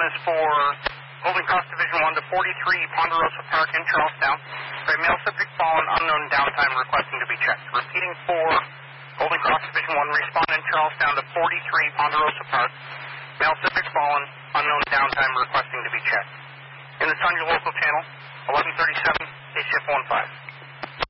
is for Golden Cross Division 1 to 43 Ponderosa Park in Charlestown. For a male subject fallen, unknown downtime requesting to be checked. Repeating for Golden Cross Division 1, respond in Charlestown to 43 Ponderosa Park. Male subject fallen, unknown downtime requesting to be checked. And it's on your local channel, 1137, ACF 15.